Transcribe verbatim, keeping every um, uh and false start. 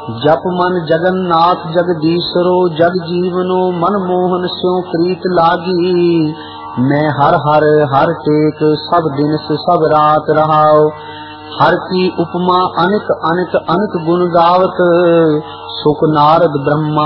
जप मन जगन्नाथ जगदीशरो जग जीवनो मन मोहन स्यों प्रीत लागी। मैं हर हर हर टेक सब दिन से सब रात रहाओ। हर की उपमा अनिक अनिक अनिक गुण गावत सुख नारद ब्रह्मा